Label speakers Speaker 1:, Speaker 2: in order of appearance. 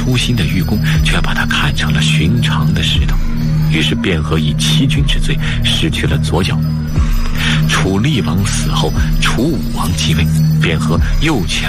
Speaker 1: 粗心的玉工却把他看成了寻常的石头，于是卞和以欺君之罪失去了左脚。楚厉王死后，楚武王继位，卞和又前